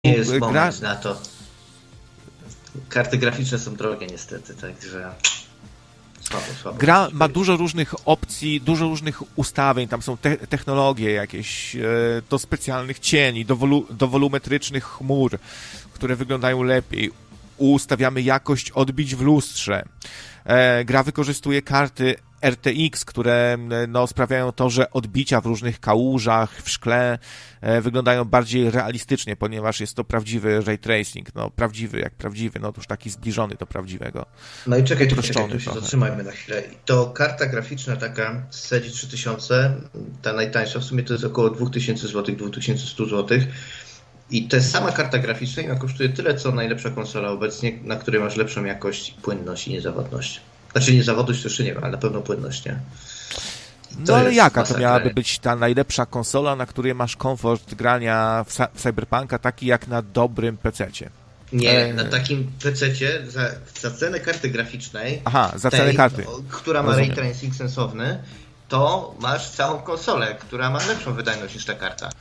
nie jest moment na to. Karty graficzne są drogie niestety, także słabo. Gra ma dużo różnych opcji, dużo różnych ustawień, tam są technologie jakieś, do specjalnych cieni, do wolumetrycznych chmur, które wyglądają lepiej. Ustawiamy jakość odbić w lustrze. Gra wykorzystuje karty RTX, które sprawiają to, że odbicia w różnych kałużach, w szkle wyglądają bardziej realistycznie, ponieważ jest to prawdziwy ray tracing, prawdziwy jak prawdziwy, to już taki zbliżony do prawdziwego. No i czekaj, tu się zatrzymajmy na chwilę. To karta graficzna taka z serii 3000, ta najtańsza, w sumie to jest około 2000 zł, 2100 zł. I to jest sama karta graficzna i ona kosztuje tyle, co najlepsza konsola obecnie, na której masz lepszą jakość, płynność i niezawodność. Znaczy niezawodność to jeszcze nie wiem, ale na pewno płynność, nie? Ale jaka to miałaby być ta najlepsza konsola, na której masz komfort grania w Cyberpunka, taki jak na dobrym PC-cie? Nie, na takim PC-cie za cenę karty graficznej, za cenę karty, która ma ray tracing sensowny, to masz całą konsolę, która ma lepszą wydajność niż ta karta.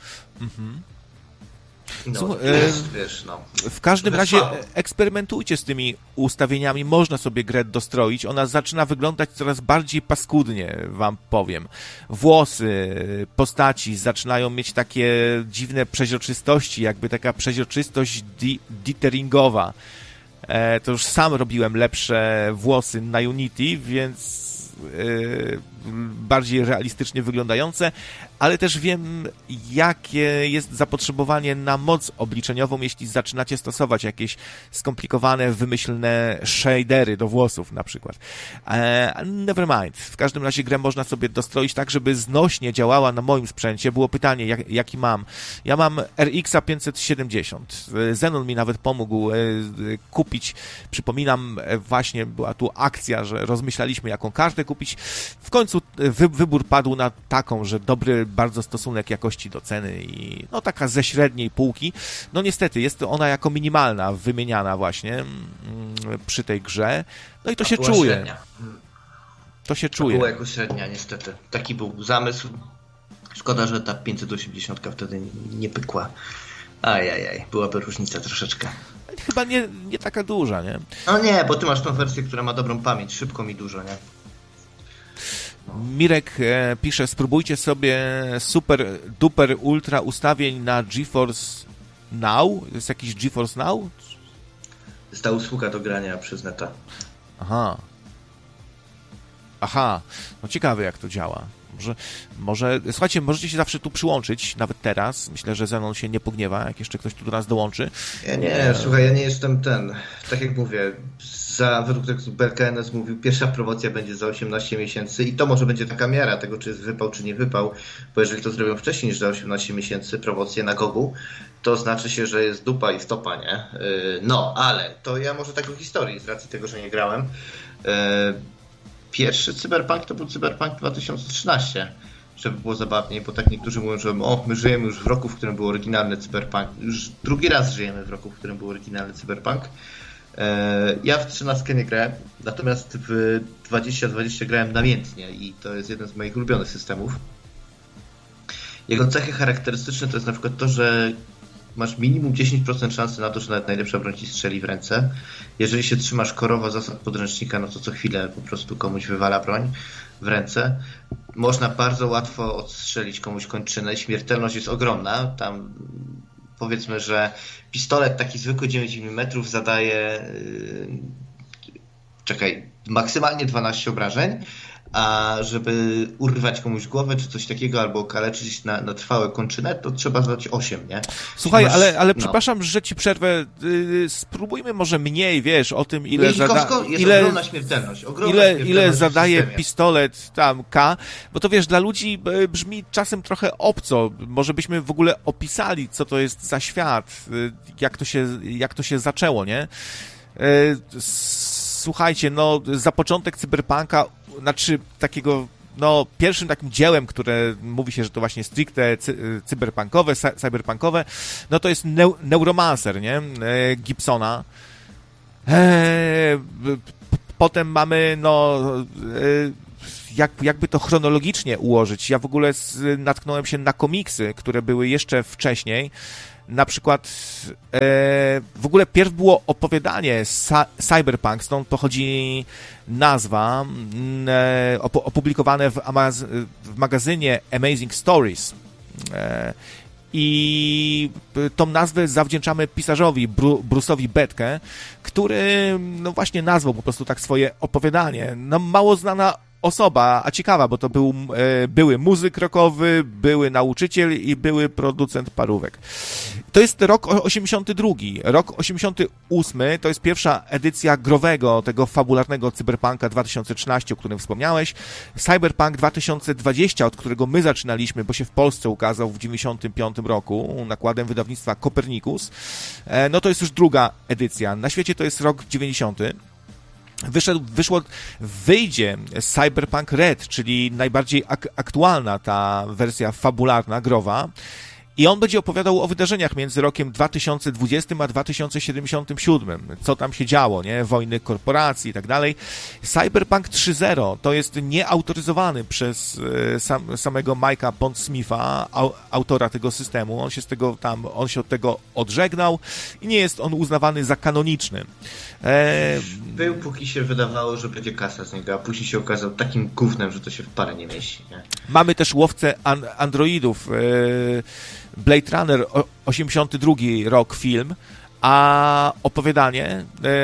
W każdym razie eksperymentujcie z tymi ustawieniami, można sobie grę dostroić, ona zaczyna wyglądać coraz bardziej paskudnie, wam powiem. Włosy postaci zaczynają mieć takie dziwne przeźroczystości, jakby taka przeźroczystość ditheringowa. To już sam robiłem lepsze włosy na Unity, więc bardziej realistycznie wyglądające, ale też wiem, jakie jest zapotrzebowanie na moc obliczeniową, jeśli zaczynacie stosować jakieś skomplikowane, wymyślne shadery do włosów na przykład. Never mind. W każdym razie grę można sobie dostroić tak, żeby znośnie działała na moim sprzęcie. Było pytanie, jaki mam. Ja mam RX 570. Zenon mi nawet pomógł kupić. Przypominam, właśnie była tu akcja, że rozmyślaliśmy, jaką kartę kupić. W końcu wybór padł na taką, że dobry bardzo stosunek jakości do ceny i taka ze średniej półki. Niestety jest ona jako minimalna wymieniana właśnie przy tej grze. I to się czuje. Średnia. To się czuje. Była jako średnia niestety. Taki był zamysł. Szkoda, że ta 580 wtedy nie pykła. Ajajaj, byłaby różnica troszeczkę. Chyba nie taka duża, nie? Nie, bo ty masz tą wersję, która ma dobrą pamięć. Szybko mi dużo, nie? Mirek pisze, spróbujcie sobie super, duper, ultra ustawień na GeForce Now. Jest jakiś GeForce Now? Jest ta usługa do grania przez neta. Aha. Ciekawe jak to działa. Może, słuchajcie, możecie się zawsze tu przyłączyć, nawet teraz. Myślę, że Zenon się nie pogniewa, jak jeszcze ktoś tu do nas dołączy. Słuchaj, ja nie jestem tak jak mówię, według tego, co BKNS mówił, pierwsza promocja będzie za 18 miesięcy i to może będzie taka miara tego, czy jest wypał, czy nie wypał, bo jeżeli to zrobią wcześniej niż za 18 miesięcy promocję na Gogu, to znaczy się, że jest dupa i stopa, nie? Ale to ja może taką historię z racji tego, że nie grałem. Pierwszy Cyberpunk to był Cyberpunk 2013, żeby było zabawniej, bo tak niektórzy mówią, że my żyjemy już w roku, w którym był oryginalny Cyberpunk. Już drugi raz żyjemy w roku, w którym był oryginalny Cyberpunk. Ja w 13 nie grałem, natomiast w 2020 grałem namiętnie i to jest jeden z moich ulubionych systemów. Jego cechy charakterystyczne to jest na przykład to, że masz minimum 10% szansy na to, że nawet najlepsza broń ci strzeli w ręce. Jeżeli się trzymasz korowo zasad podręcznika, to co chwilę po prostu komuś wywala broń w ręce. Można bardzo łatwo odstrzelić komuś kończynę. Śmiertelność jest ogromna. Tam powiedzmy, że pistolet taki zwykły 9 mm zadaje maksymalnie 12 obrażeń, a żeby urwać komuś głowę czy coś takiego, albo okaleczyć na trwałe kończynę, to trzeba zadać 8, nie? Słuchaj, ale przepraszam, że ci przerwę. Spróbujmy może mniej, o tym, ile ogromna śmiertelność. Ile zadaje pistolet tam K, bo to dla ludzi brzmi czasem trochę obco. Może byśmy w ogóle opisali, co to jest za świat, jak to się zaczęło, nie? Słuchajcie, za początek Cyberpunka, takiego, pierwszym takim dziełem, które mówi się, że to właśnie stricte cyberpunkowe, to jest Neuromancer, nie? Gibsona. Potem mamy, jakby to chronologicznie ułożyć. Ja w ogóle natknąłem się na komiksy, które były jeszcze wcześniej. na przykład w ogóle pierw było opowiadanie Cyberpunk, stąd pochodzi nazwa, opublikowane w magazynie Amazing Stories. I tą nazwę zawdzięczamy pisarzowi Bruce'owi Betke, który no właśnie nazwał po prostu tak swoje opowiadanie. No mało znana osoba, a ciekawa, bo to były muzyk rockowy, były nauczyciel i były producent parówek. To jest rok 82. Rok 88 to jest pierwsza edycja growego, tego fabularnego Cyberpunka 2013, o którym wspomniałeś. Cyberpunk 2020, od którego my zaczynaliśmy, bo się w Polsce ukazał w 95 roku nakładem wydawnictwa Copernicus. No to jest już druga edycja. Na świecie to jest rok 90. Wyjdzie Cyberpunk Red, czyli najbardziej aktualna ta wersja fabularna, growa, i on będzie opowiadał o wydarzeniach między rokiem 2020 a 2077, co tam się działo, nie? Wojny korporacji i tak dalej. Cyberpunk 3.0 to jest nieautoryzowany przez samego Mike'a Pondsmitha, autora tego systemu. On się od tego odżegnał i nie jest on uznawany za kanoniczny. Był, póki się wydawało, że będzie kasa z niego, a później się okazał takim gównem, że to się w parę nie mieści. Nie? Mamy też Łowcę androidów, Blade Runner 82 rok film, a opowiadanie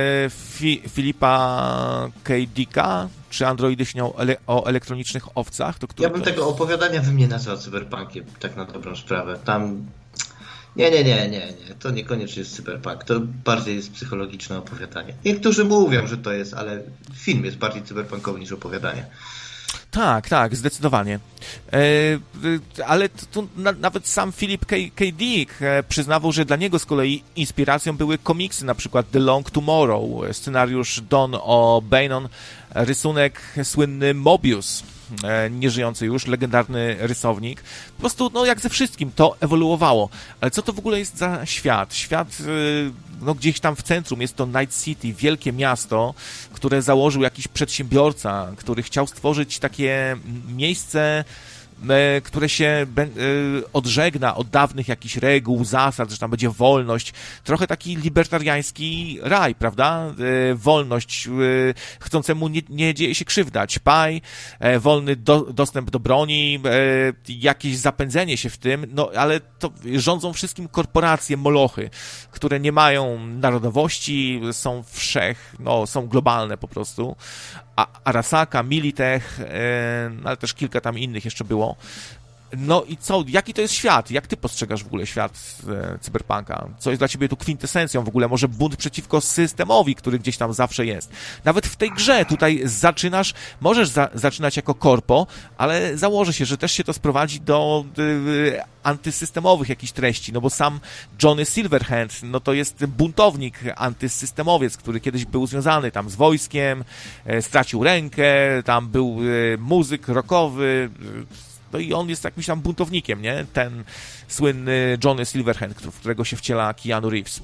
Philipa K. Dicka, czy androidy śnią o elektronicznych owcach. To ja bym tego opowiadania nie nazwał cyberpunkiem, tak na dobrą sprawę. Tam Nie. To niekoniecznie jest cyberpunk. To bardziej jest psychologiczne opowiadanie. Niektórzy mówią, że to jest, ale film jest bardziej cyberpunkowy niż opowiadanie. Tak, zdecydowanie. Ale tu nawet sam Philip K. Dick przyznawał, że dla niego z kolei inspiracją były komiksy, na przykład The Long Tomorrow, scenariusz Don O'Bannon, rysunek słynny Mobius, nieżyjący już, legendarny rysownik. Po prostu, no jak ze wszystkim, to ewoluowało. Ale co to w ogóle jest za świat? Świat, no gdzieś tam w centrum jest to Night City, wielkie miasto, które założył jakiś przedsiębiorca, który chciał stworzyć takie miejsce, które się odżegna od dawnych jakichś reguł, zasad, że tam będzie wolność. Trochę taki libertariański raj, prawda? Wolność, chcącemu nie dzieje się krzywda. Ćpaj, wolny dostęp do broni, jakieś zapędzenie się w tym, no ale to rządzą wszystkim korporacje, molochy, które nie mają narodowości, są są globalne po prostu. Arasaka, Militech, ale też kilka tam innych jeszcze było. No i co? Jaki to jest świat? Jak ty postrzegasz w ogóle świat cyberpunka? Co jest dla ciebie tu kwintesencją w ogóle? Może bunt przeciwko systemowi, który gdzieś tam zawsze jest. Nawet w tej grze tutaj możesz zaczynać jako korpo, ale założę się, że też się to sprowadzi do antysystemowych jakichś treści, no bo sam Johnny Silverhand, no to jest buntownik, antysystemowiec, który kiedyś był związany tam z wojskiem, stracił rękę, tam był muzyk rockowy, no i on jest jakimś tam buntownikiem, nie? Ten słynny Johnny Silverhand, w którego się wciela Keanu Reeves.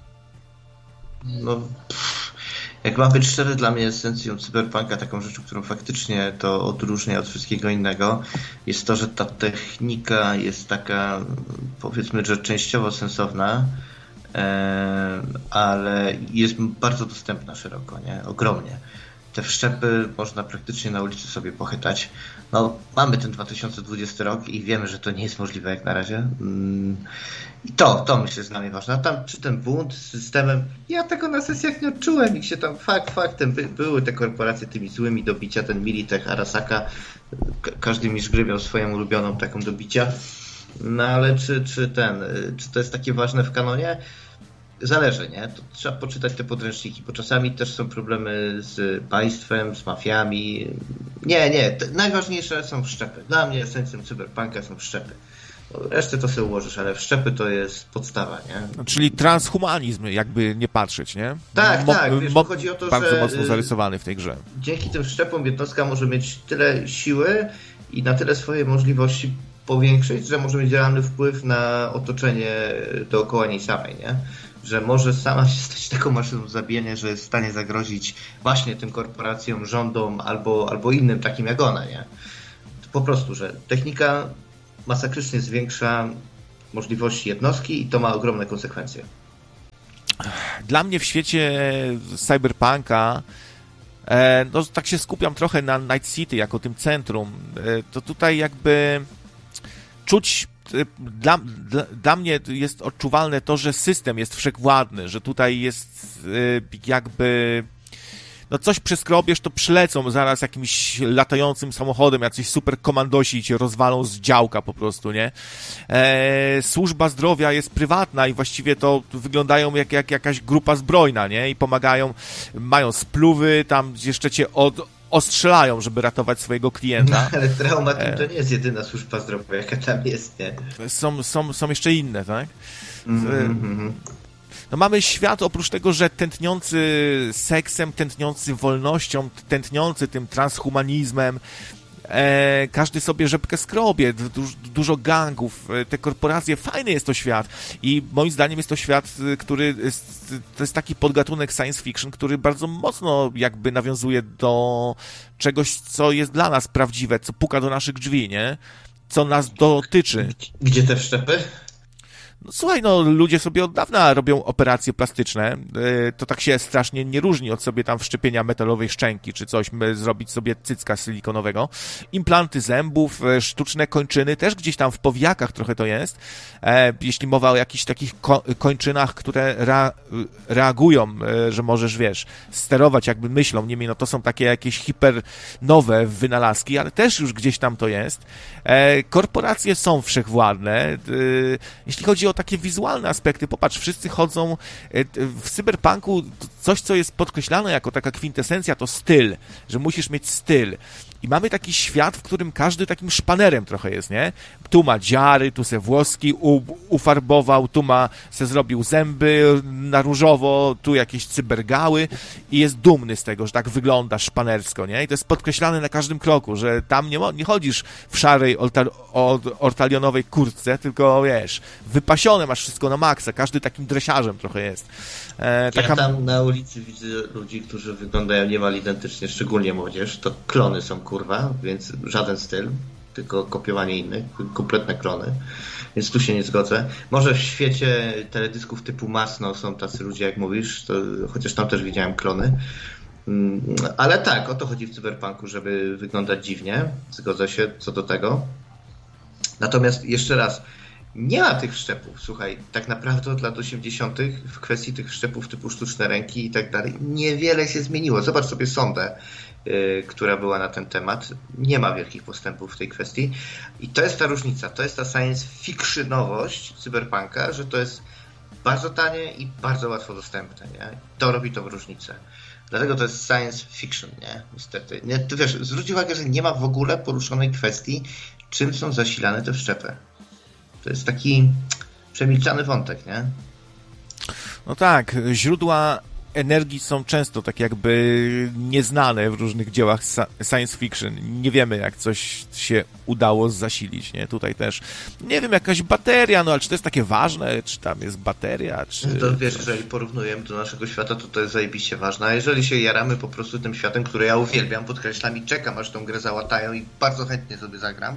No, jak mam być szczery, dla mnie esencją cyberpunka, taką rzeczą, którą faktycznie to odróżnia od wszystkiego innego, jest to, że ta technika jest taka, powiedzmy, że częściowo sensowna, ale jest bardzo dostępna szeroko, nie? Ogromnie. Te wszczepy można praktycznie na ulicy sobie pochytać. No, mamy ten 2020 rok i wiemy, że to nie jest możliwe jak na razie. I to myślę jest dla mnie ważne. A tam czy ten bunt z systemem, ja tego na sesjach nie odczułem. Ich się tam faktem były te korporacje tymi złymi do bicia, ten Militech, Arasaka. Każdy mistrz miał swoją ulubioną taką do bicia. No ale czy to jest takie ważne w kanonie? Zależy, nie? To trzeba poczytać te podręczniki, bo czasami też są problemy z państwem, z mafiami. Nie. Najważniejsze są wszczepy. Dla mnie esencją cyberpunka są wszczepy. Resztę to sobie ułożysz, ale wszczepy to jest podstawa, nie? No, czyli transhumanizm, jakby nie patrzeć, nie? Tak. Wiesz, chodzi o to, bardzo że mocno zarysowany w tej grze. Dzięki tym wszczepom jednostka może mieć tyle siły i na tyle swoje możliwości powiększyć, że może mieć realny wpływ na otoczenie dookoła niej samej, nie? Że może sama się stać taką maszyną zabijania, że jest w stanie zagrozić właśnie tym korporacjom, rządom albo innym takim jak ona, nie? Po prostu, że technika masakrycznie zwiększa możliwości jednostki i to ma ogromne konsekwencje. Dla mnie w świecie cyberpunka, no tak się skupiam trochę na Night City jako tym centrum, to tutaj jakby czuć, dla mnie jest odczuwalne to, że system jest wszechwładny, że tutaj jest jakby no coś przeskrobiesz, to przylecą zaraz jakimś latającym samochodem, jacyś super komandosi i cię rozwalą z działka po prostu, nie? Służba zdrowia jest prywatna i właściwie to wyglądają jak jakaś grupa zbrojna, nie? I pomagają, mają spluwy, tam jeszcze cię ostrzelają, żeby ratować swojego klienta. No, ale Traumateam to nie jest jedyna służba zdrowia, jaka tam jest, nie? Są jeszcze inne, tak? No mamy świat, oprócz tego, że tętniący seksem, tętniący wolnością, tętniący tym transhumanizmem, każdy sobie rzepkę skrobie, dużo gangów, te korporacje, fajny jest to świat i moim zdaniem jest to świat, który to jest taki podgatunek science fiction, który bardzo mocno jakby nawiązuje do czegoś, co jest dla nas prawdziwe, co puka do naszych drzwi, nie? Co nas dotyczy. Gdzie te wszczepy? No, słuchaj, no ludzie sobie od dawna robią operacje plastyczne, to tak się strasznie nie różni od sobie tam wszczepienia metalowej szczęki, czy coś, zrobić sobie cycka silikonowego. Implanty zębów, sztuczne kończyny, też gdzieś tam w powijakach trochę to jest, jeśli mowa o jakichś takich kończynach, które reagują, że możesz, wiesz, sterować jakby myślą, niemniej no to są takie jakieś hiper nowe wynalazki, ale też już gdzieś tam to jest. Korporacje są wszechwładne, jeśli chodzi o takie wizualne aspekty, popatrz, wszyscy chodzą w cyberpunku, coś, co jest podkreślane jako taka kwintesencja, to styl, że musisz mieć styl. I mamy taki świat, w którym każdy takim szpanerem trochę jest, nie? Tu ma dziary, tu se włoski ufarbował, tu se zrobił zęby na różowo, tu jakieś cybergały i jest dumny z tego, że tak wygląda szpanersko, nie? I to jest podkreślane na każdym kroku, że tam nie chodzisz w szarej ortalionowej kurtce, tylko wiesz, wypasione masz wszystko na maksa, każdy takim dresiarzem trochę jest. Ja tam na ulicy widzę ludzi, którzy wyglądają niemal identycznie, szczególnie młodzież, to klony są, kurwa, więc żaden styl, tylko kopiowanie innych, kompletne klony, więc tu się nie zgodzę. Może w świecie teledysków typu Masno są tacy ludzie, jak mówisz, to, chociaż tam też widziałem klony, ale tak, o to chodzi w cyberpunku, żeby wyglądać dziwnie, zgodzę się co do tego. Natomiast jeszcze raz, nie ma tych wszczepów, słuchaj, tak naprawdę od lat 80. w kwestii tych wszczepów typu sztuczne ręki i tak dalej, niewiele się zmieniło. Zobacz sobie sondę, która była na ten temat. Nie ma wielkich postępów w tej kwestii. I to jest ta różnica, to jest ta science fictionowość cyberpunka, że to jest bardzo tanie i bardzo łatwo dostępne, nie? To robi tą różnicę. Dlatego to jest science fiction, nie? Niestety. Nie, ty wiesz, zwróć uwagę, że nie ma w ogóle poruszonej kwestii, czym są zasilane te wszczepy. To jest taki przemilczany wątek, nie? No tak, źródła energii są często tak jakby nieznane w różnych dziełach science fiction. Nie wiemy, jak coś się udało zasilić, nie? Tutaj też, nie wiem, jakaś bateria, no ale czy to jest takie ważne? Czy tam jest bateria? Czy... No to wiesz, jeżeli porównujemy do naszego świata, to jest zajebiście ważne. A jeżeli się jaramy po prostu tym światem, który ja uwielbiam, podkreślam i czekam, aż tą grę załatają i bardzo chętnie sobie zagram,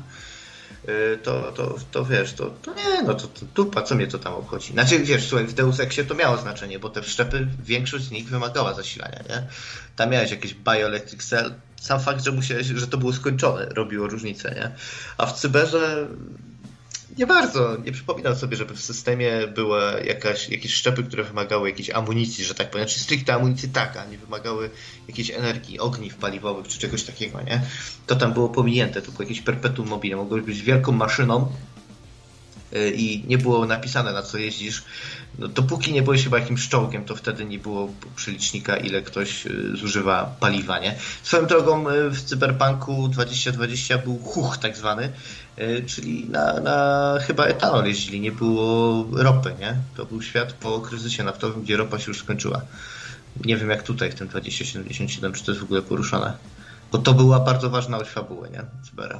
to wiesz, to nie, no to dupa, co mnie to tam obchodzi. Znaczy, wiesz, słuchaj, w Deus Exie to miało znaczenie, bo te wszczepy, większość z nich wymagała zasilania, nie? Tam miałeś jakieś bioelectric cell, sam fakt, że to było skończone, robiło różnicę, nie? A w cyberze nie bardzo, nie przypominam sobie, żeby w systemie były jakieś szczepy, które wymagały jakiejś amunicji, że tak powiem, czy stricte amunicji tak, a nie wymagały jakiejś energii, ogniw paliwowych czy czegoś takiego, nie? To tam było pominięte, to było jakieś perpetuum mobile, mogłeś być wielką maszyną i nie było napisane, na co jeździsz. No, dopóki nie byłeś chyba jakimś czołgiem, to wtedy nie było przelicznika, ile ktoś zużywa paliwa, nie? Swoją drogą w Cyberpunku 2020 był huch tak zwany, czyli na chyba etanol jeździli, nie było ropy, nie? To był świat po kryzysie naftowym, gdzie ropa się już skończyła. Nie wiem jak tutaj w tym 2077, czy to jest w ogóle poruszone. Bo to była bardzo ważna oś fabuły, nie? Cybera.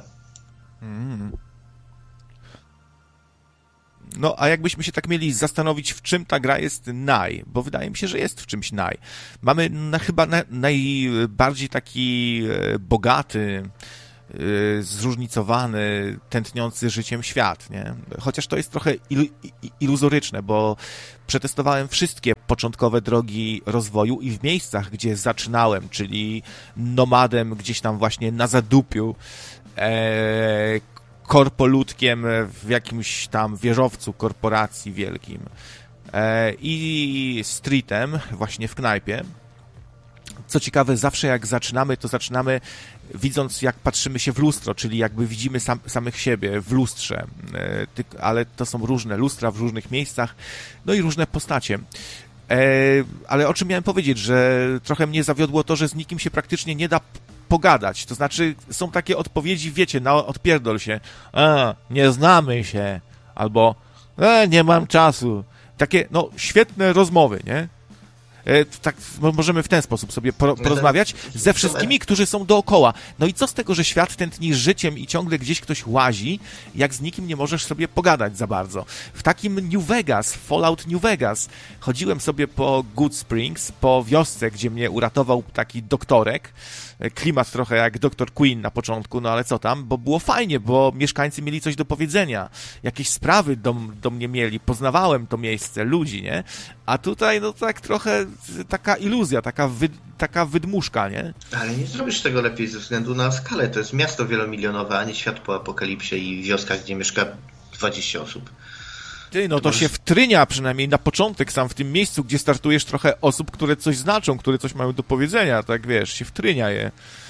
No, a jakbyśmy się tak mieli zastanowić, w czym ta gra jest bo wydaje mi się, że jest w czymś Mamy chyba najbardziej taki bogaty, zróżnicowany, tętniący życiem świat, nie? Chociaż to jest trochę iluzoryczne, bo przetestowałem wszystkie początkowe drogi rozwoju i w miejscach, gdzie zaczynałem, czyli nomadem gdzieś tam właśnie na zadupiu, korpoludkiem w jakimś tam wieżowcu korporacji wielkim i streetem właśnie w knajpie. Co ciekawe, zawsze jak zaczynamy, to zaczynamy widząc, jak patrzymy się w lustro, czyli jakby widzimy samych siebie w lustrze, ale to są różne lustra w różnych miejscach, no i różne postacie. Ale o czym miałem powiedzieć, że trochę mnie zawiodło to, że z nikim się praktycznie nie da pogadać. To znaczy, są takie odpowiedzi, wiecie, na odpierdol się. Nie znamy się. Albo nie mam czasu. Takie, no, świetne rozmowy, nie? Tak możemy w ten sposób sobie porozmawiać ze wszystkimi, którzy są dookoła. No i co z tego, że świat tętni życiem i ciągle gdzieś ktoś łazi, jak z nikim nie możesz sobie pogadać za bardzo. W takim New Vegas, Fallout New Vegas, chodziłem sobie po Good Springs, po wiosce, gdzie mnie uratował taki doktorek. Klimat trochę jak Dr. Queen na początku, no ale co tam, bo było fajnie, bo mieszkańcy mieli coś do powiedzenia, jakieś sprawy do mnie mieli, poznawałem to miejsce, ludzi, nie? A tutaj, no tak trochę taka iluzja, taka wydmuszka, nie? Ale nie zrobisz tego lepiej ze względu na skalę, to jest miasto wielomilionowe, a nie świat po apokalipsie i wioskach, gdzie mieszka 20 osób. Ty, no to się wtrynia przynajmniej na początek sam w tym miejscu, gdzie startujesz trochę osób, które coś znaczą, które coś mają do powiedzenia, tak wiesz, się wtrynia je.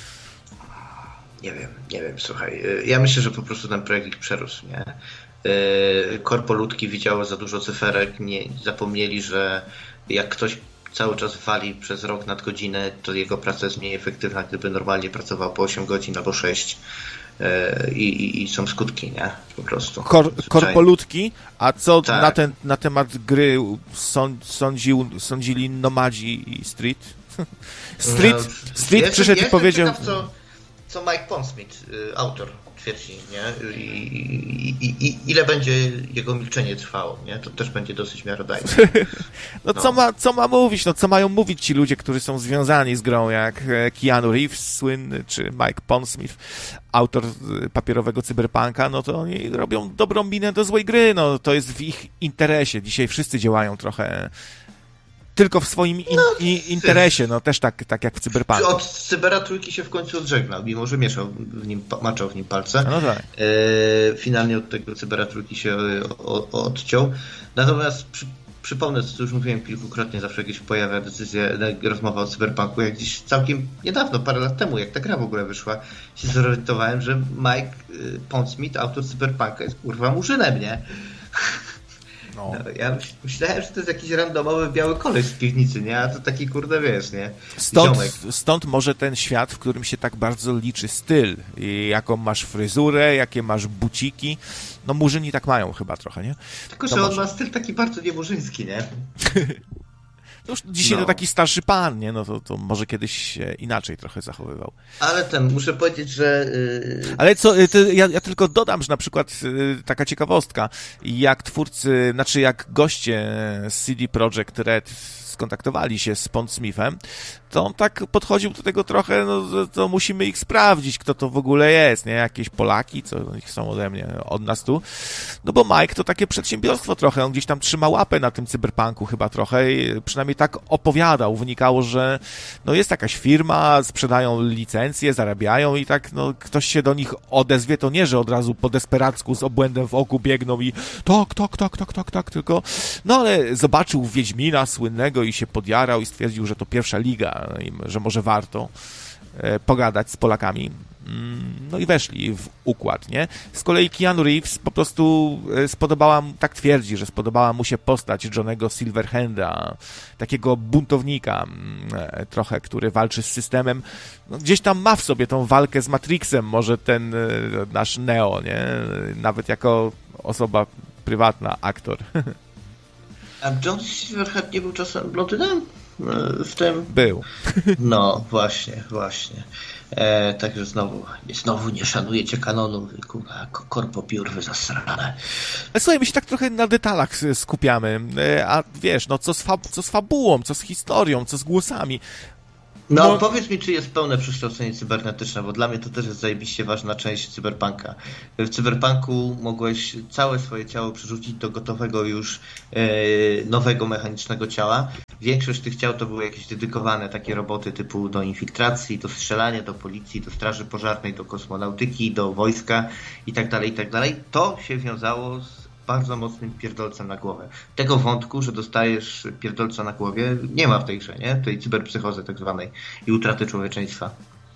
Nie wiem, słuchaj. Ja myślę, że po prostu ten projekt ich przerósł, nie? Korpoludki widziały za dużo cyferek, nie zapomnieli, że jak ktoś cały czas wali przez rok nadgodzinę, to jego praca jest mniej efektywna, gdyby normalnie pracował po 8 godzin albo 6. I są skutki, nie? Po prostu. Korpoludki, a co tak. na temat gry sądzili Nomadzi i Street? Street przyszedł i powiedział... Ciekaw, co Mike Pondsmith, autor, twierdzi, nie? I ile będzie jego milczenie trwało, nie? To też będzie dosyć miarodajne. No. Co ma mówić? No co mają mówić ci ludzie, którzy są związani z grą, jak Keanu Reeves, słynny, czy Mike Pondsmith, autor papierowego cyberpunka, no to oni robią dobrą minę do złej gry, no to jest w ich interesie. Dzisiaj wszyscy działają trochę tylko w swoim interesie, no też tak jak w Cyberpunku. Od Cybera trójki się w końcu odżegnał, mimo że maczał w nim palce. No tak. Finalnie od tego Cybera trójki się odciął. Natomiast przypomnę, co już mówiłem kilkukrotnie, zawsze jakieś pojawia rozmowa o Cyberpunku, jak gdzieś całkiem niedawno, parę lat temu, jak ta gra w ogóle wyszła, się zorientowałem, że Mike Pondsmith, autor Cyberpunka, jest kurwa murzynem, nie? No. Ja myślałem, że to jest jakiś randomowy biały koleś z piwnicy, nie? A to taki kurde, wiesz, nie? Stąd może ten świat, w którym się tak bardzo liczy styl. I jaką masz fryzurę, jakie masz buciki. No murzyni tak mają chyba trochę, nie? Tylko, że on ma styl taki bardzo niemurzyński, nie? No już dzisiaj to taki starszy pan, nie? No to może kiedyś się inaczej trochę zachowywał. Ale muszę powiedzieć, że... Ale ja tylko dodam, że na przykład taka ciekawostka, jak twórcy, znaczy jak goście z CD Projekt Red skontaktowali się z Pondsmithem, to on tak podchodził do tego trochę, no to musimy ich sprawdzić, kto to w ogóle jest, nie? Jakieś Polaki, co ich są ode mnie, od nas tu. No bo Mike to takie przedsiębiorstwo trochę, on gdzieś tam trzyma łapę na tym cyberpunku chyba trochę i przynajmniej tak opowiadał. Wynikało, że no jest jakaś firma, sprzedają licencje, zarabiają i tak, no ktoś się do nich odezwie, to nie, że od razu po desperacku z obłędem w oku biegną i tak, tylko no ale zobaczył Wiedźmina słynnego i się podjarał i stwierdził, że to pierwsza liga, że może warto pogadać z Polakami. No i weszli w układ, nie? Z kolei Keanu Reeves po prostu tak twierdzi, że spodobała mu się postać Johnnego Silverhanda, takiego buntownika trochę, który walczy z systemem. No, gdzieś tam ma w sobie tą walkę z Matrixem, może ten nasz Neo, nie? Nawet jako osoba prywatna, aktor. A John Silverhand nie był czasem blondynem? W tym? Był. No, właśnie. Także znowu nie szanujecie kanonu, kurwa, korpopiórwy zasrane. Ale słuchaj, my się tak trochę na detalach skupiamy, a wiesz, no co z fabułą, co z historią, co z głosami. No, powiedz mi, czy jest pełne przekształcenie cybernetyczne, bo dla mnie to też jest zajebiście ważna część cyberpunka. W cyberpunku mogłeś całe swoje ciało przerzucić do gotowego już nowego mechanicznego ciała. Większość tych ciał to były jakieś dedykowane takie roboty typu do infiltracji, do strzelania, do policji, do straży pożarnej, do kosmonautyki, do wojska itd., itd. To się wiązało z bardzo mocnym pierdolcem na głowę. Tego wątku, że dostajesz pierdolca na głowie, nie ma w tej grze, nie? Tej cyberpsychozy tak zwanej i utraty człowieczeństwa.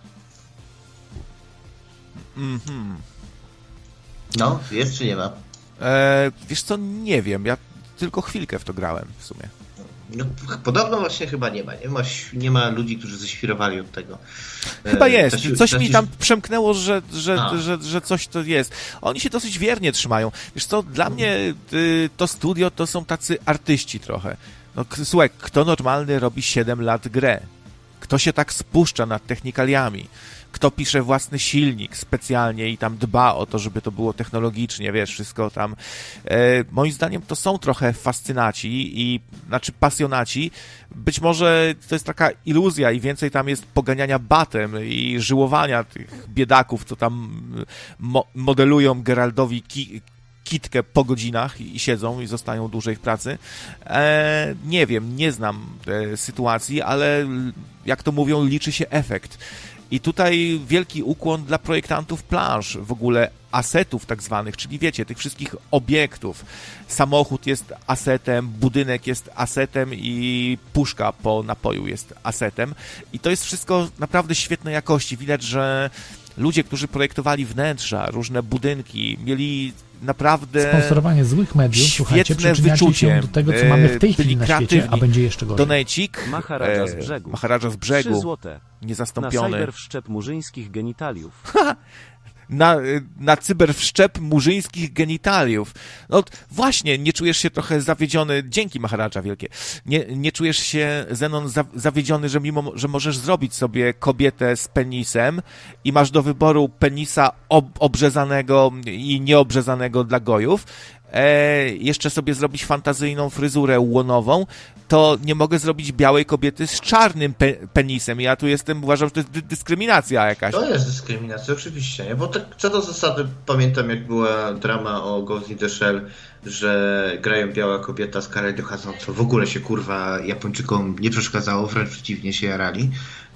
No, jest czy nie ma? Wiesz co, nie wiem. Ja tylko chwilkę w to grałem w sumie. No, podobno właśnie chyba nie ma. Nie ma ludzi, którzy ześwirowali od tego. Chyba jest. Coś mi tam przemknęło, że coś to jest. Oni się dosyć wiernie trzymają. Wiesz co, dla mnie to studio to są tacy artyści trochę. No słuchaj, kto normalny robi 7 lat grę? Kto się tak spuszcza nad technikaliami? Kto pisze własny silnik specjalnie i tam dba o to, żeby to było technologicznie, wiesz, wszystko tam. Moim zdaniem to są trochę fascynaci znaczy pasjonaci. Być może to jest taka iluzja i więcej tam jest poganiania batem i żyłowania tych biedaków, co tam modelują Geraldowi kitkę po godzinach i siedzą i zostają dłużej w pracy. Nie wiem, nie znam sytuacji, ale jak to mówią, liczy się efekt. I tutaj wielki ukłon dla projektantów planż, w ogóle asetów tak zwanych, czyli wiecie, tych wszystkich obiektów. Samochód jest asetem, budynek jest asetem i puszka po napoju jest asetem. I to jest wszystko naprawdę świetnej jakości. Widać, że ludzie, którzy projektowali wnętrza, różne budynki, mieli naprawdę sponsorowanie złych mediów, słuchajcie, przyczyniacie się do tego, co mamy w tej chwili na świecie, a będzie jeszcze gorzej. Donecik, Maharadża z brzegu, 3 złote. niezastąpiony. Na cyberwszczep murzyńskich genitaliów. Na cyberwszczep murzyńskich genitaliów. No właśnie, nie czujesz się trochę zawiedziony, dzięki Maharadża wielkie, nie czujesz się, Zenon, zawiedziony, że mimo, że możesz zrobić sobie kobietę z penisem i masz do wyboru penisa obrzezanego i nieobrzezanego dla gojów, jeszcze sobie zrobić fantazyjną fryzurę łonową, to nie mogę zrobić białej kobiety z czarnym penisem. Ja tu uważam, że to jest dyskryminacja jakaś. To jest dyskryminacja, oczywiście, nie? Bo tak co do zasady pamiętam, jak była drama o Ghost in the Shell, że grają biała kobieta z Scarlett Johansson, co w ogóle się kurwa Japończykom nie przeszkadzało, wręcz przeciwnie, się jarali.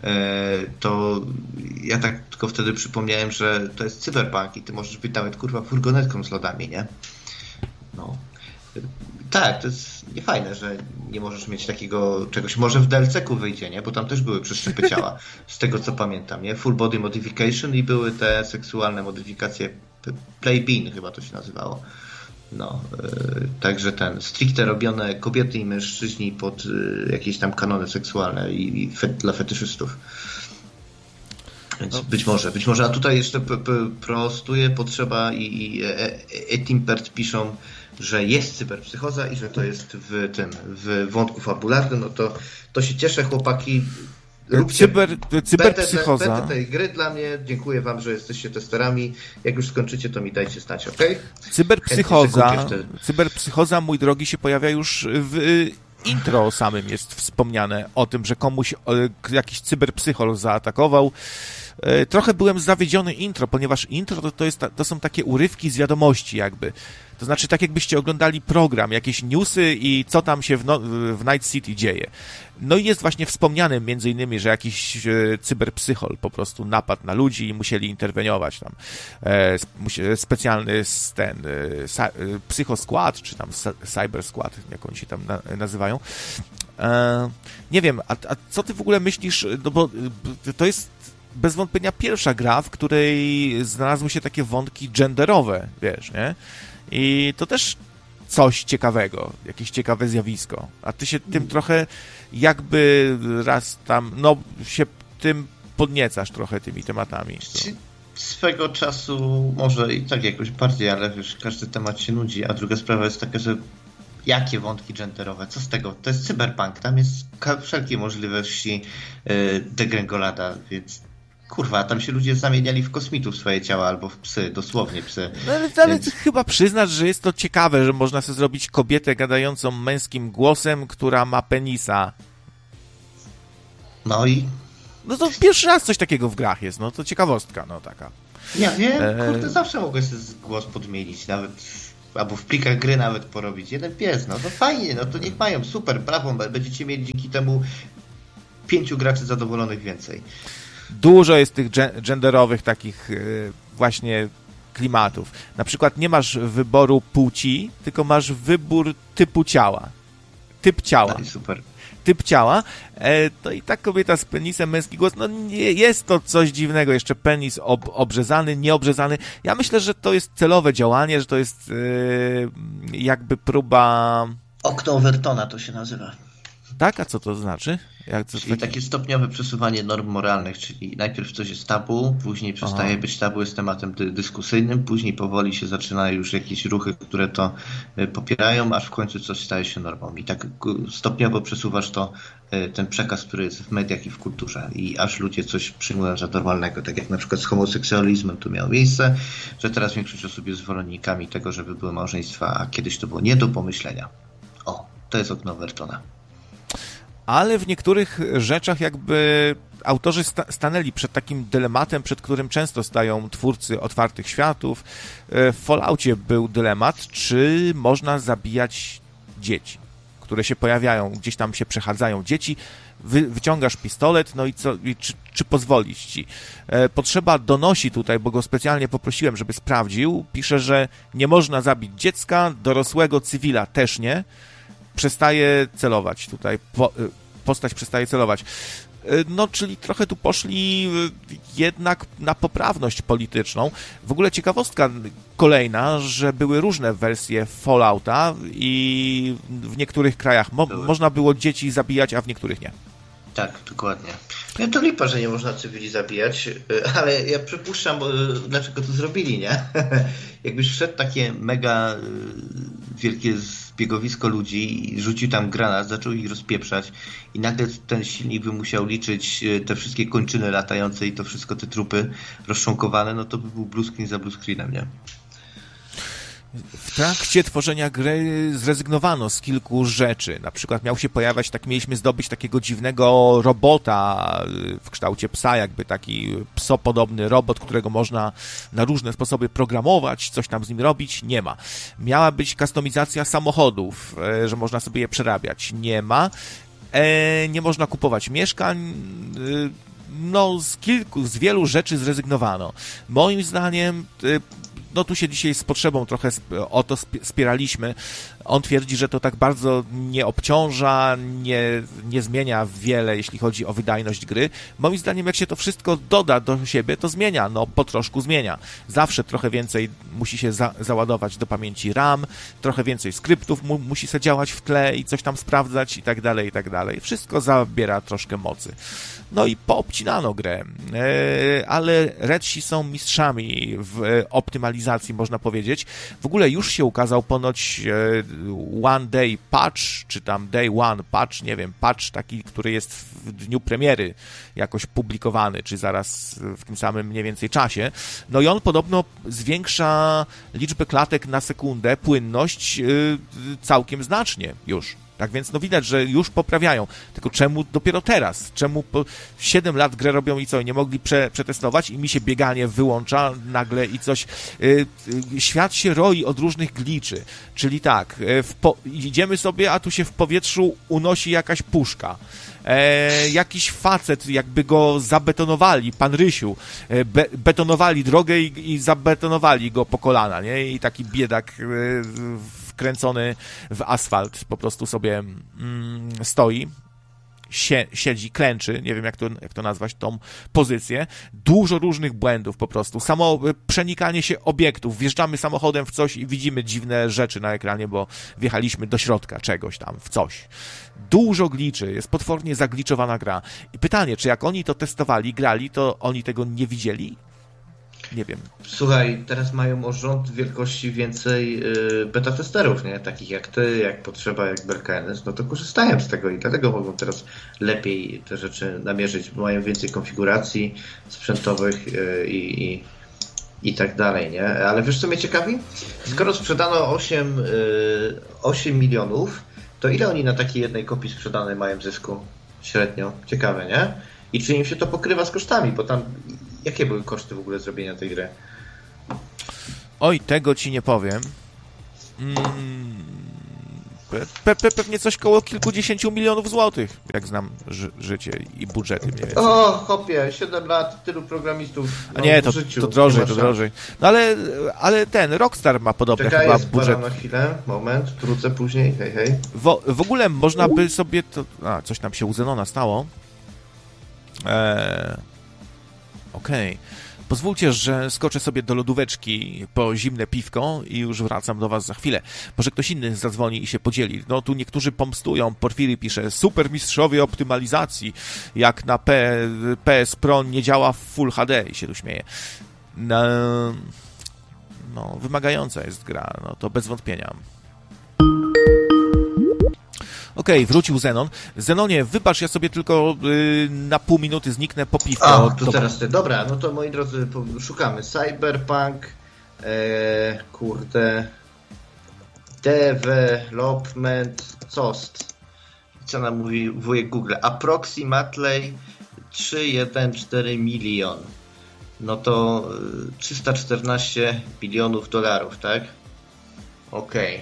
To ja tak tylko wtedy przypomniałem, że to jest cyberpunk i ty możesz być nawet kurwa furgonetką z lodami, nie? No. Tak, to jest niefajne, że nie możesz mieć takiego czegoś. Może w DLC-ku wyjdzie, nie? Bo tam też były przeszczepy ciała, z tego co pamiętam, nie? Full body modification i były te seksualne modyfikacje, Play-Bean chyba to się nazywało. No, także stricte robione kobiety i mężczyźni pod jakieś tam kanony seksualne dla fetyszystów. Więc być może, a tutaj jeszcze prostuje potrzeba i Etimpert piszą, że jest cyberpsychoza i że to jest w wątku fabularnym, no to się cieszę, chłopaki. Róbcie cyberpsychoza. Betę tej gry dla mnie. Dziękuję wam, że jesteście testerami. Jak już skończycie, to mi dajcie znać, ok? Cyberpsychoza, mój drogi, się pojawia już w intro samym jest wspomniane o tym, że komuś jakiś cyberpsychol zaatakował. Trochę byłem zawiedziony intro, ponieważ intro to są takie urywki z wiadomości jakby. To znaczy tak jakbyście oglądali program, jakieś newsy i co tam się w Night City dzieje. No i jest właśnie wspomniane między innymi, że jakiś cyberpsychol po prostu napadł na ludzi i musieli interweniować tam. Specjalny psychoskład, czy tam cyberskład, jak oni się tam nazywają. Nie wiem, a co ty w ogóle myślisz, no bo to jest bez wątpienia pierwsza gra, w której znalazły się takie wątki genderowe, wiesz, nie? I to też coś ciekawego, jakieś ciekawe zjawisko. A ty się tym trochę jakby raz tam, no się tym podniecasz trochę tymi tematami. Swego czasu może i tak jakoś bardziej, ale wiesz, każdy temat się nudzi, a druga sprawa jest taka, że jakie wątki genderowe? Co z tego? To jest cyberpunk, tam jest wszelkie możliwości degrengolada, więc kurwa, tam się ludzie zamieniali w kosmitów swoje ciała albo w psy, dosłownie psy. No, ale więc chyba przyznasz, że jest to ciekawe, że można sobie zrobić kobietę gadającą męskim głosem, która ma penisa. No i No to pierwszy raz coś takiego w grach jest, no to ciekawostka, no taka. Ja wiem, kurde, zawsze mogę sobie głos podmienić, nawet albo w plikach gry nawet porobić. Jeden pies, no to fajnie, no to niech mają, super, brawo, będziecie mieli dzięki temu 5 graczy zadowolonych więcej. Dużo jest tych genderowych takich właśnie klimatów. Na przykład nie masz wyboru płci, tylko masz wybór typu ciała. Typ ciała. No i super. Typ ciała, to i tak kobieta z penisem, męski głos, no nie jest to coś dziwnego, jeszcze penis obrzezany, nieobrzezany. Ja myślę, że to jest celowe działanie, że to jest jakby próba... Okno Overtona to się nazywa. Tak? A co to znaczy? Czyli takie stopniowe przesuwanie norm moralnych, czyli najpierw coś jest tabu, później przestaje być tabu, jest tematem dyskusyjnym, później powoli się zaczynają już jakieś ruchy, które to popierają, aż w końcu coś staje się normą. I tak stopniowo przesuwasz ten przekaz, który jest w mediach i w kulturze i aż ludzie coś przyjmują za normalnego, tak jak na przykład z homoseksualizmem tu miało miejsce, że teraz większość osób jest zwolennikami tego, żeby były małżeństwa, a kiedyś to było nie do pomyślenia. O, to jest okno Overtona. Ale w niektórych rzeczach jakby autorzy stanęli przed takim dylematem, przed którym często stają twórcy otwartych światów. W Falloutie był dylemat, czy można zabijać dzieci, które się pojawiają, gdzieś tam się przechadzają dzieci, wyciągasz pistolet, no i co, czy pozwolić ci. Potrzeba donosi tutaj, bo go specjalnie poprosiłem, żeby sprawdził, pisze, że nie można zabić dziecka, dorosłego cywila też nie, przestaje celować tutaj, postać przestaje celować. No, czyli trochę tu poszli jednak na poprawność polityczną. W ogóle ciekawostka kolejna, że były różne wersje Fallouta i w niektórych krajach można było dzieci zabijać, a w niektórych nie. Tak, dokładnie. Ja to lipa, że nie można cywili zabijać, ale ja przypuszczam, dlaczego to zrobili, nie? Jakbyś wszedł takie mega wielkie zbiegowisko ludzi i rzucił tam granat, zaczął ich rozpieprzać i nagle ten silnik by musiał liczyć te wszystkie kończyny latające i to wszystko, te trupy rozczłonkowane, no to by był blue screen za blue screenem, nie? W trakcie tworzenia gry zrezygnowano z kilku rzeczy. Na przykład mieliśmy zdobyć takiego dziwnego robota w kształcie psa, jakby taki psopodobny robot, którego można na różne sposoby programować, coś tam z nim robić. Nie ma. Miała być kustomizacja samochodów, że można sobie je przerabiać. Nie ma. Nie można kupować mieszkań. No, z wielu rzeczy zrezygnowano. Moim zdaniem... No tu się dzisiaj z Potrzebą trochę o to spieraliśmy. On twierdzi, że to tak bardzo nie obciąża, nie zmienia wiele, jeśli chodzi o wydajność gry. Moim zdaniem, jak się to wszystko doda do siebie, to zmienia, no po troszku zmienia. Zawsze trochę więcej musi się załadować do pamięci RAM, trochę więcej skryptów musi się działać w tle i coś tam sprawdzać i tak dalej, i tak dalej. Wszystko zabiera troszkę mocy. No i poobcinano grę, ale Redsi są mistrzami w optymalizacji, można powiedzieć. W ogóle już się ukazał ponoć One Day Patch, czy tam Day One Patch, nie wiem, patch taki, który jest w dniu premiery jakoś publikowany, czy zaraz w tym samym mniej więcej czasie. No i on podobno zwiększa liczbę klatek na sekundę, płynność całkiem znacznie już. Tak więc no widać, że już poprawiają. Tylko czemu dopiero teraz? Czemu po 7 lat grę robią i co? Nie mogli przetestować i mi się bieganie wyłącza nagle i coś. Świat się roi od różnych gliczy. Czyli tak, idziemy sobie, a tu się w powietrzu unosi jakaś puszka. Jakiś facet, jakby go zabetonowali, pan Rysiu, betonowali drogę i zabetonowali go po kolana, nie? I taki biedak wkręcony w asfalt po prostu sobie stoi, siedzi, klęczy, nie wiem jak to nazwać, tą pozycję. Dużo różnych błędów po prostu. Samo przenikanie się obiektów. Wjeżdżamy samochodem w coś i widzimy dziwne rzeczy na ekranie, bo wjechaliśmy do środka czegoś tam, w coś. Dużo gliczy, jest potwornie zagliczowana gra. I pytanie, czy jak oni to testowali, grali, to oni tego nie widzieli? Nie wiem. Słuchaj, teraz mają o rząd wielkości więcej beta testerów, nie? Takich jak ty, jak Potrzeba, jak Berkenes, no to korzystają z tego i dlatego mogą teraz lepiej te rzeczy namierzyć, bo mają więcej konfiguracji sprzętowych i tak dalej, nie? Ale wiesz co mnie ciekawi? Skoro sprzedano 8 milionów, to ile oni na takiej jednej kopii sprzedanej mają zysku średnio? Ciekawe, nie? I czy im się to pokrywa z kosztami, bo tam jakie były koszty w ogóle zrobienia tej gry? Oj, tego ci nie powiem. Pewnie coś koło kilkudziesięciu milionów złotych, jak znam życie i budżety mniej więcej. O, chłopie, 7 lat, tylu programistów. A nie, to drożej. No ale ten Rockstar ma podobny chyba budżet. Na chwilę, moment, wrócę później, hej. W ogóle można by sobie to... coś nam się u Zenona stało. Okej. Pozwólcie, że skoczę sobie do lodóweczki po zimne piwko i już wracam do was za chwilę. Może ktoś inny zadzwoni i się podzieli. No tu niektórzy pomstują. Porfiry pisze, super mistrzowie optymalizacji. Jak na PS Pro nie działa w Full HD i się tu śmieje. No, wymagająca jest gra. No to bez wątpienia. Okej, wrócił Zenon. Zenonie, wybacz, ja sobie tylko na pół minuty zniknę po piwko. To teraz ty. Dobra, no to moi drodzy, szukamy. Cyberpunk, development cost. Co nam mówi wujek Google? Approximately 314 milion. No to 314 bilionów dolarów, tak? Okej.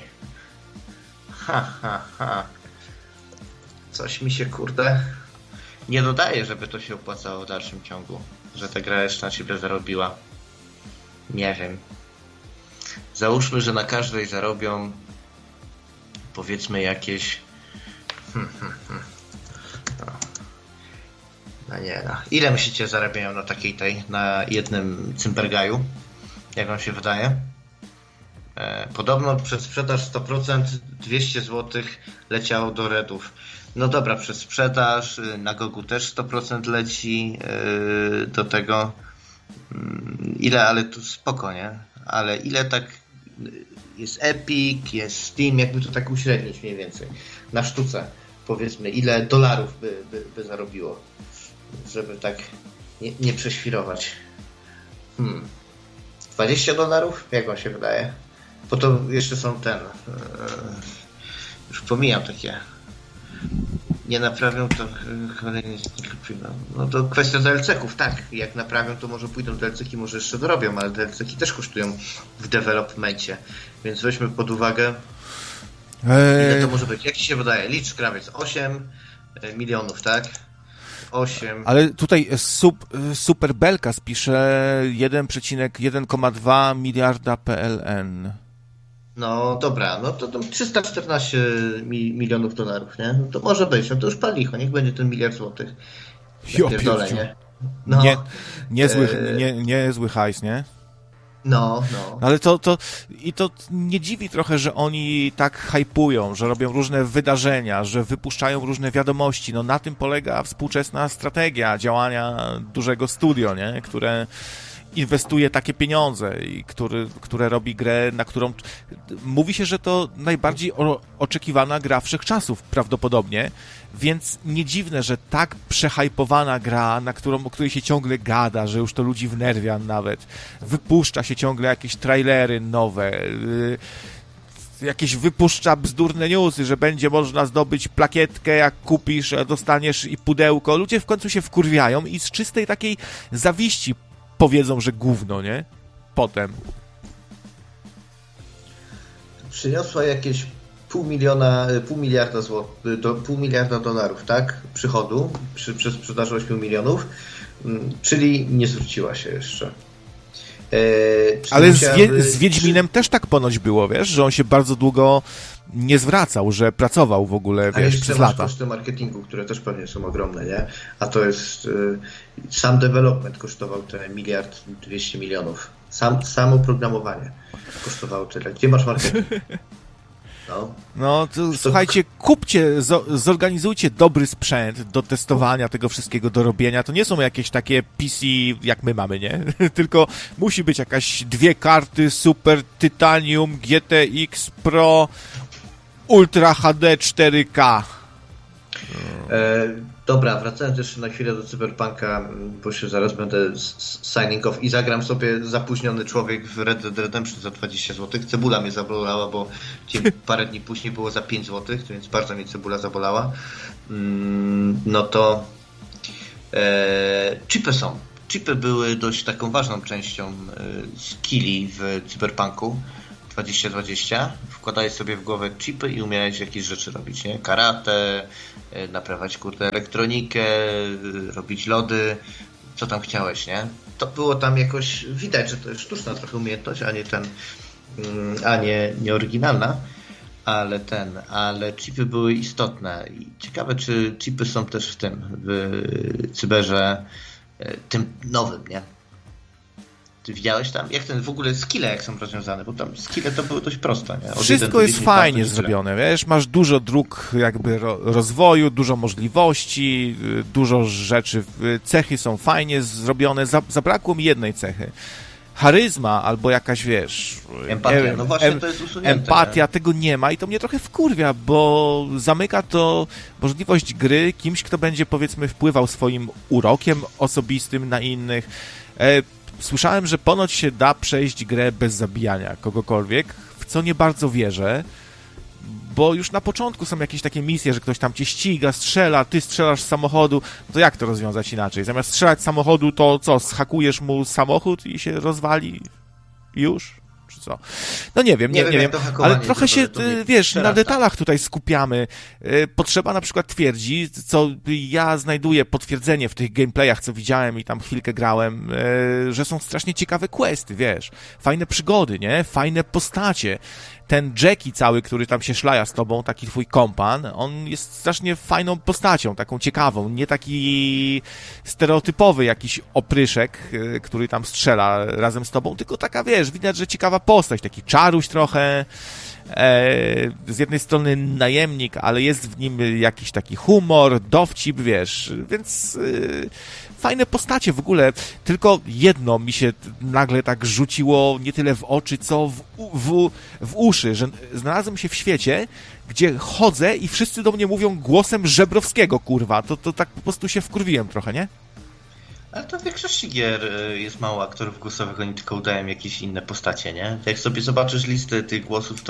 Ha. Coś mi się, nie dodaje, żeby to się opłacało w dalszym ciągu. Że ta gra jeszcze na siebie zarobiła. Nie wiem. Załóżmy, że na każdej zarobią powiedzmy jakieś... Ile myślicie zarabiają na takiej na jednym cymbergaju? Jak wam się wydaje? Podobno przez sprzedaż 100% 200 zł leciało do redów. No dobra, przez sprzedaż na Gogu też 100% leci do tego. Ile, ale tu spoko, nie? Ale ile tak jest Epic, jest Steam, jakby to tak uśrednić mniej więcej. Na sztuce, powiedzmy, ile dolarów by zarobiło, żeby tak nie prześwirować. $20? Jak wam się wydaje? Bo to jeszcze są już pomijam takie. Nie naprawią to no to kwestia DLC-ków, tak. Jak naprawią, to może pójdą DLC-ki, może jeszcze dorobią, ale DLC-ki też kosztują w developmencie. Więc weźmy pod uwagę, ile to może być. Jak ci się wydaje? Licz krawiec. 8 milionów, tak? 8. Ale tutaj Super Belkas pisze 1,1,2 miliarda PLN. No dobra, no to 314 milionów dolarów, nie? No to może być, no to już palicho, niech będzie ten miliard złotych. Pierdolę, nie? No. Niezły hajs, nie? No. Ale to nie dziwi trochę, że oni tak hypują, że robią różne wydarzenia, że wypuszczają różne wiadomości. No na tym polega współczesna strategia działania dużego studio, nie? Które inwestuje takie pieniądze i które robi grę, na którą mówi się, że to najbardziej oczekiwana gra wszechczasów prawdopodobnie, więc nie dziwne, że tak przehajpowana gra, o której się ciągle gada, że już to ludzi wnerwia nawet, wypuszcza się ciągle jakieś trailery nowe, jakieś wypuszcza bzdurne newsy, że będzie można zdobyć plakietkę, jak kupisz, dostaniesz i pudełko. Ludzie w końcu się wkurwiają i z czystej takiej zawiści powiedzą, że gówno, nie? Potem. Przyniosła jakieś pół miliarda dolarów, tak? Przychodu przy sprzedaży 8 milionów, czyli nie zwróciła się jeszcze. Ale z Wiedźminem też tak ponoć było, wiesz, że on się bardzo długo nie zwracał, że pracował w ogóle, wiesz, przez lata. Koszty marketingu, które też pewnie są ogromne, nie? A to jest sam development kosztował te 1,2 miliarda. Samo programowanie kosztowało tyle. Gdzie masz marketing? No to słuchajcie, kupcie, zorganizujcie dobry sprzęt do testowania tego wszystkiego, do robienia. To nie są jakieś takie PC, jak my mamy, nie? Tylko musi być jakaś 2 karty Super Titanium GTX Pro Ultra HD 4K. Dobra, wracając jeszcze na chwilę do Cyberpunka, bo się zaraz będę signing off i zagram sobie zapóźniony człowiek w Red Dead Redemption za 20 zł. Cebula mnie zabolała, bo parę dni później było za 5 zł, więc bardzo mnie cebula zabolała. No to Chipy są. Chipy były dość taką ważną częścią skilli w Cyberpunku 2020. Wkładałeś sobie w głowę chipy i umiałeś jakieś rzeczy robić, nie? Karate, naprawiać elektronikę, robić lody, co tam chciałeś, nie? To było tam jakoś, widać, że to jest sztuczna trochę umiejętność, a nie oryginalna, ale chipy były istotne. I ciekawe, czy chipy są też w cyberze tym nowym, nie? Ty widziałeś tam? Jak w ogóle skille jak są rozwiązane? Bo tam skille to były dość proste, nie? Wszystko jest fajnie zrobione, wiesz? Masz dużo dróg jakby rozwoju, dużo możliwości, dużo rzeczy. Cechy są fajnie zrobione. Zabrakło mi jednej cechy. Charyzma albo jakaś, wiesz... Empatia, no właśnie to jest usunięte. Empatia, tego nie ma i to mnie trochę wkurwia, bo zamyka to możliwość gry kimś, kto będzie, powiedzmy, wpływał swoim urokiem osobistym na innych. Słyszałem, że ponoć się da przejść grę bez zabijania kogokolwiek, w co nie bardzo wierzę, bo już na początku są jakieś takie misje, że ktoś tam cię ściga, strzela, ty strzelasz z samochodu, no to jak to rozwiązać inaczej? Zamiast strzelać z samochodu, to co, zhakujesz mu samochód i się rozwali już? Czy co? No nie wiem, ale trochę się, wiesz, na detalach tutaj skupiamy. Potrzeba na przykład twierdzi, co ja znajduję potwierdzenie w tych gameplayach, co widziałem i tam chwilkę grałem, że są strasznie ciekawe questy, wiesz, fajne przygody, nie? Fajne postacie. Ten Jackie cały, który tam się szlaja z tobą, taki twój kompan, on jest strasznie fajną postacią, taką ciekawą, nie taki stereotypowy jakiś opryszek, który tam strzela razem z tobą, tylko taka, wiesz, widać, że ciekawa postać, taki czaruś trochę, z jednej strony najemnik, ale jest w nim jakiś taki humor, dowcip, wiesz, więc fajne postacie w ogóle, tylko jedno mi się nagle tak rzuciło nie tyle w oczy, co w uszy, że znalazłem się w świecie, gdzie chodzę i wszyscy do mnie mówią głosem Żebrowskiego, kurwa, to tak po prostu się wkurwiłem trochę, nie? Ale to w większości gier jest mało aktorów głosowych, oni tylko udają jakieś inne postacie, nie? Jak sobie zobaczysz listę tych głosów,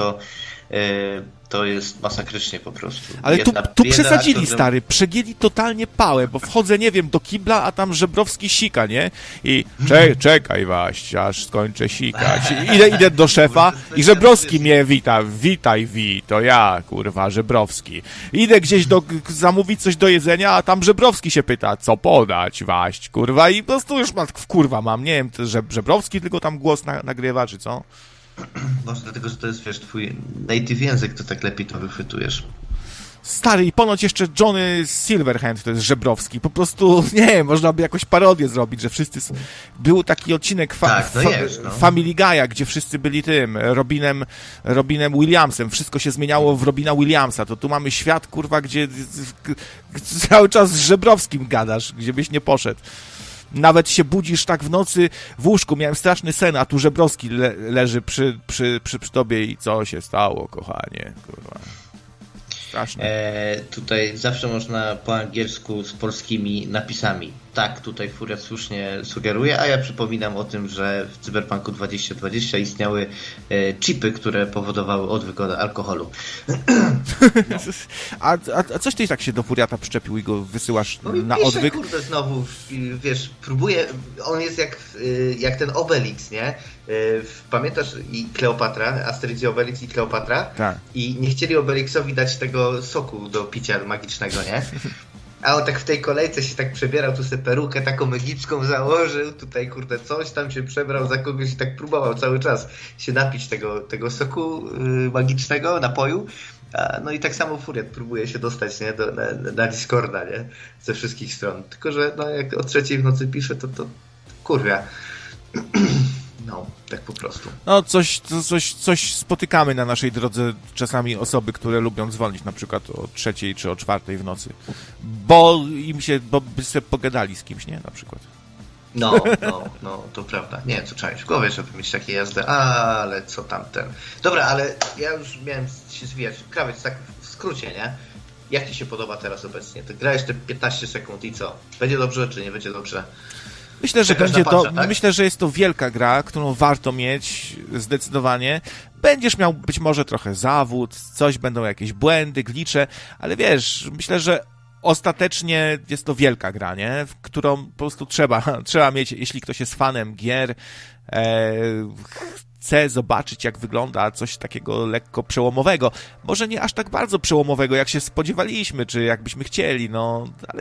to jest masakrycznie po prostu. Ale tu przesadzili, stary, przegięli totalnie pałę, bo wchodzę, nie wiem, do kibla, a tam Żebrowski sika, nie? I czekaj waść, aż skończę sikać. Idę do szefa i Żebrowski mnie wita. Witaj, to ja, kurwa, Żebrowski. Idę gdzieś zamówić coś do jedzenia, a tam Żebrowski się pyta, co podać, waść, kurwa, i po prostu już kurwa mam, nie wiem, Żebrowski tylko tam głos nagrywa, czy co? Może dlatego, że to jest, wiesz, twój native język, to tak lepiej to wychwytujesz. Stary, i ponoć jeszcze Johnny Silverhand to jest Żebrowski. Po prostu, nie wiem, można by jakąś parodię zrobić, że wszyscy... Był taki odcinek Family Guy'a, gdzie wszyscy byli tym, Robinem Williamsem. Wszystko się zmieniało w Robina Williamsa. To tu mamy świat, kurwa, gdzie cały czas z Żebrowskim gadasz, gdzie byś nie poszedł. Nawet się budzisz tak w nocy w łóżku, miałem straszny sen, a tu Żebrowski leży przy tobie i co się stało, kochanie, kurwa. Straszne. Tutaj zawsze można po angielsku z polskimi napisami. Tak, tutaj Furiat słusznie sugeruje, a ja przypominam o tym, że w Cyberpunku 2020 istniały chipy, które powodowały odwyk od alkoholu. No. A coś ty tak się do Furiata przyczepił i go wysyłasz na pisze, odwyk? Kurde, znowu, wiesz, próbuję, on jest jak ten Obelix, nie? Pamiętasz i Kleopatra, Asterix i Obelix i Kleopatra? Tak. I nie chcieli Obelixowi dać tego soku do picia magicznego, nie? A on tak w tej kolejce się tak przebierał, tu sobie perukę taką egipską założył, tutaj kurde coś tam się przebrał za kogoś i tak próbował cały czas się napić tego soku magicznego, napoju. No i tak samo Furiat próbuje się dostać, nie? Na Discorda, nie? Ze wszystkich stron. Tylko że no, jak o 3:00 w nocy pisze, to kurwa. No, tak po prostu. No, coś spotykamy na naszej drodze czasami osoby, które lubią dzwonić na przykład o 3:00 czy o 4:00 w nocy. Bo by sobie pogadali z kimś, nie? Na przykład. No, to prawda. Nie wiem, co trzeba mieć w głowie, żeby mieć takie jazdy, ale co tamten. Dobra, ale ja już miałem się zwijać. Krawiec, tak w skrócie, nie? Jak ci się podoba teraz obecnie? Ty grałeś te 15 sekund i co? Będzie dobrze, czy nie będzie dobrze? Myślę, że będzie to. Tak? Myślę, że jest to wielka gra, którą warto mieć zdecydowanie. Będziesz miał być może trochę zawód, będą jakieś błędy, glicze, ale wiesz, myślę, że ostatecznie jest to wielka gra, nie? W którą po prostu trzeba mieć, jeśli ktoś jest fanem gier, chce zobaczyć, jak wygląda coś takiego lekko przełomowego. Może nie aż tak bardzo przełomowego, jak się spodziewaliśmy, czy jakbyśmy chcieli, no,